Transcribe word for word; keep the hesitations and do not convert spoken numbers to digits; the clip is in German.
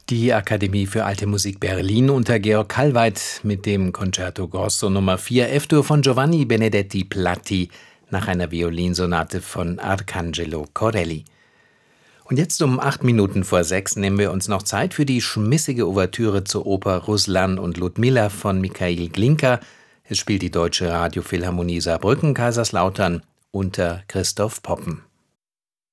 Die Akademie für Alte Musik Berlin unter Georg Kallweit mit dem Concerto Grosso Nummer vier F-Dur von Giovanni Benedetti Platti nach einer Violinsonate von Arcangelo Corelli. Und jetzt um acht Minuten vor sechs nehmen wir uns noch Zeit für die schmissige Ouvertüre zur Oper Ruslan und Ludmilla von Michail Glinka. Es spielt die Deutsche Radiophilharmonie Saarbrücken-Kaiserslautern unter Christoph Poppen.